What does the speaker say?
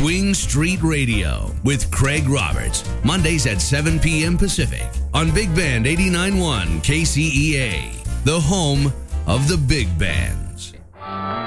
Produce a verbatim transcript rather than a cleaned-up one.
Swing Street Radio with Craig Roberts. Mondays at seven p.m. Pacific on Big Band eighty-nine point one K C E A, the home of the big band.